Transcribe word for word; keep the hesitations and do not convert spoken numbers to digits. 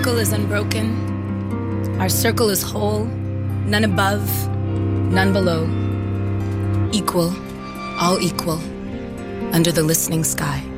circle is unbroken. Our circle is whole, none above, none below. Equal, all equal, under the listening sky.